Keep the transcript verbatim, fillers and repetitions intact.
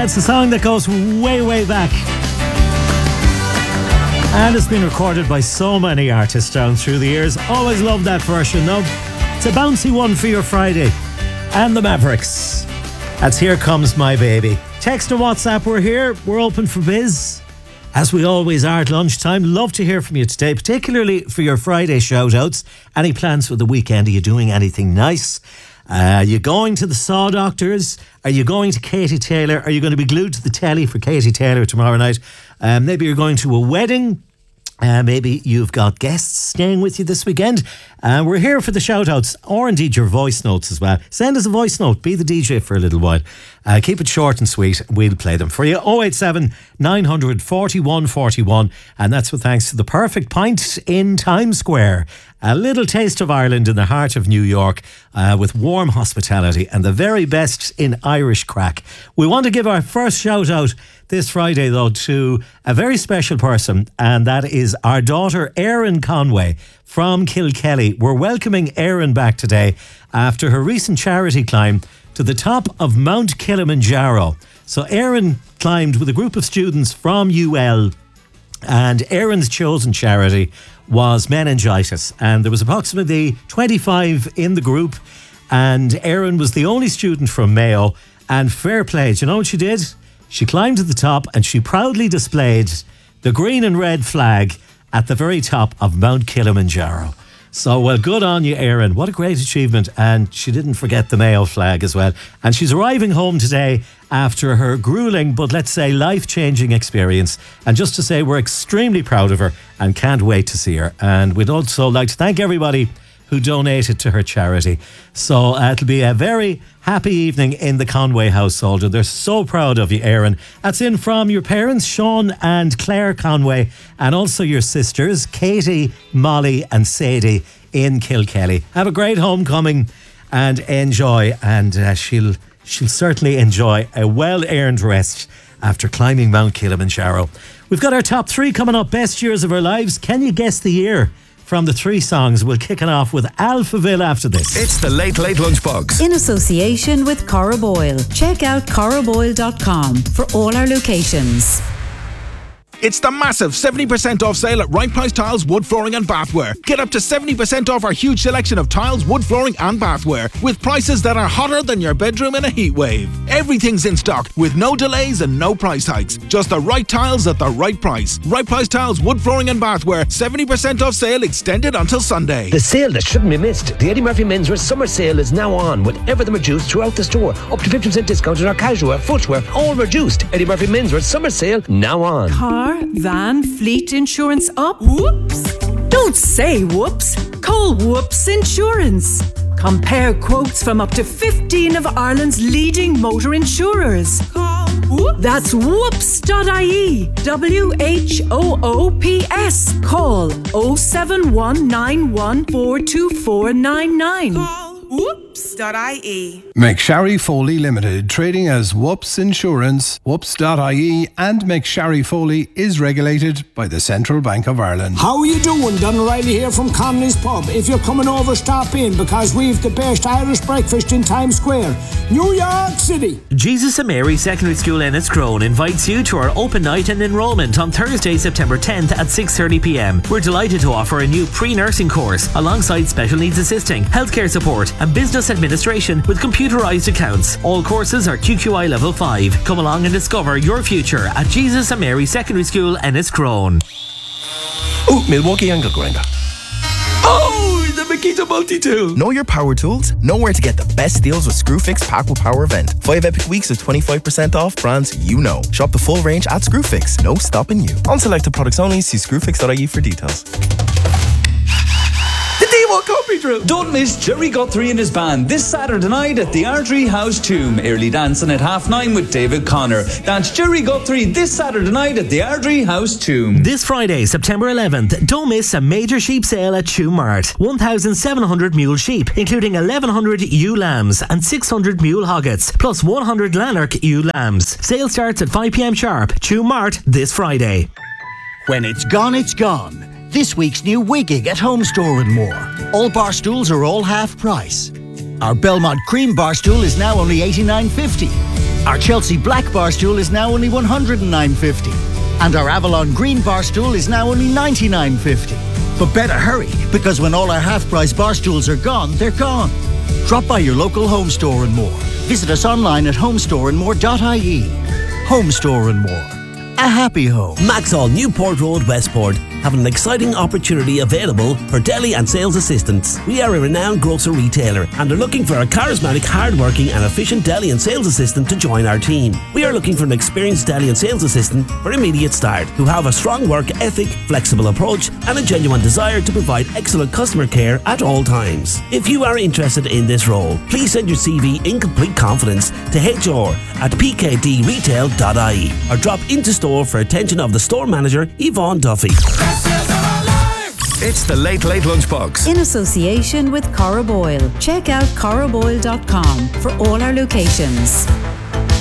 It's a song that goes way, way back. And it's been recorded by so many artists down through the years. Always love that version, though. It's a bouncy one for your Friday. And the Mavericks. That's Here Comes My Baby. Text or WhatsApp, we're here. We're open for biz. As we always are at lunchtime. Love to hear from you today, particularly for your Friday shout-outs. Any plans for the weekend? Are you doing anything nice? Uh, are you going to the Saw Doctors? Are you going to Katie Taylor? Are you going to be glued to the telly for Katie Taylor tomorrow night? Um, maybe you're going to a wedding. Uh, maybe you've got guests staying with you this weekend. Uh, we're here for the shout-outs, or indeed your voice notes as well. Send us a voice note. Be the D J for a little while. Uh, keep it short and sweet. We'll play them for you. oh eight seven, nine hundred, forty-one forty-one. And that's with thanks to the Perfect Pint in Times Square. A little taste of Ireland in the heart of New York, uh, with warm hospitality and the very best in Irish crack. We want to give our first shout out this Friday, though, to a very special person, and that is our daughter Erin Conway from Kilkelly. We're welcoming Erin back today after her recent charity climb to the top of Mount Kilimanjaro. So Erin climbed with a group of students from U L, and Erin's chosen charity was meningitis, and there was approximately twenty-five in the group, and Erin was the only student from Mayo. And fair play, do you know what she did? She climbed to the top and she proudly displayed the green and red flag at the very top of Mount Kilimanjaro. So, well, good on you, Erin. What a great achievement. And she didn't forget the Mayo flag as well. And she's arriving home today after her grueling, but let's say life-changing experience. And just to say, we're extremely proud of her and can't wait to see her. And we'd also like to thank everybody who donated to her charity. So uh, it'll be a very happy evening in the Conway household. And they're so proud of you, Erin. That's in from your parents, Sean and Claire Conway, and also your sisters, Katie, Molly and Sadie in Kilkelly. Have a great homecoming and enjoy. And uh, she'll, she'll certainly enjoy a well-earned rest after climbing Mount Kilimanjaro. We've got our top three coming up, best years of our lives. Can you guess the year? From the three songs, we'll kick it off with Alphaville after this. It's the Late Late Lunchbox. In association with Cora Boyle. Check out cora boyle dot com for all our locations. It's the massive seventy percent off sale at Right Price Tiles, Wood Flooring and Bathware. Get up to seventy percent off our huge selection of tiles, wood flooring and bathware, with prices that are hotter than your bedroom in a heat wave. Everything's in stock with no delays and no price hikes. Just the right tiles at the right price. Right Price Tiles, Wood Flooring and Bathware. seventy percent off sale extended until Sunday. The sale that shouldn't be missed. The Eddie Murphy Menswear Summer Sale is now on with everything reduced throughout the store. Up to fifty percent discount on our casual wear, footwear, all reduced. Eddie Murphy Menswear Summer Sale now on. Car, van, fleet insurance up? Whoops! Don't say whoops. Call Whoops Insurance. Compare quotes from up to fifteen of Ireland's leading motor insurers. Call Whoops. That's whoops dot I E. W H O O P S. Call oh seven one nine one four two four nine nine. Call whoops dot I E. McSharry Foley Limited, trading as Whoops Insurance, whoops dot I E, and McSharry Foley is regulated by the Central Bank of Ireland. How are you doing? Don O'Reilly here from Connolly's Pub. If you're coming over, stop in because we've the best Irish breakfast in Times Square, New York City. Jesus and Mary Secondary School Enniscrone invites you to our open night and enrolment on Thursday, September tenth at six thirty p m. We're delighted to offer a new pre-nursing course alongside special needs assisting, healthcare support and business administration with computerised accounts. All courses are Q Q I level five. Come along and discover your future at Jesus and Mary Secondary School Enniscrone. Oh, Milwaukee angle grinder. Oh, the Makita multi-tool. Know your power tools? Know where to get the best deals with Screwfix Pack with Power event. Five epic weeks of twenty-five percent off brands you know. Shop the full range at Screwfix. No stopping you. On selected products only. See screwfix dot I E for details. Don't miss Jerry Guthrie and his band this Saturday night at the Artery House Tomb. Early dancing at half nine with David Connor. That's Jerry Guthrie this Saturday night at the Artery House Tomb. This Friday, September eleventh, don't miss a major sheep sale at Tomb Mart. one thousand seven hundred mule sheep, including eleven hundred ewe lambs and six hundred mule hoggets, plus one hundred Lanark ewe lambs. Sale starts at five p m sharp. Tomb Mart this Friday. When it's gone, it's gone. This week's new Wigging at Home Store and more. All bar stools are all half price. Our Belmont Cream bar stool is now only eighty-nine fifty. Our Chelsea Black bar stool is now only one hundred nine fifty. And our Avalon Green bar stool is now only ninety-nine fifty. But better hurry, because when all our half-price bar stools are gone, they're gone. Drop by your local Home Store and More. Visit us online at homestore and more dot I E. Home Store and More. A happy home. Maxall Newport Road, Westport have an exciting opportunity available for deli and sales assistants. We are a renowned grocer retailer and are looking for a charismatic, hard-working and efficient deli and sales assistant to join our team. We are looking for an experienced deli and sales assistant for immediate start who have a strong work ethic, flexible approach and a genuine desire to provide excellent customer care at all times. If you are interested in this role, please send your C V in complete confidence to H R at p k d retail dot I E or drop into store for attention of the store manager, Yvonne Duffy. It's the Late Late Lunchbox. In association with Cora Boyle. Check out cora boyle dot com for all our locations.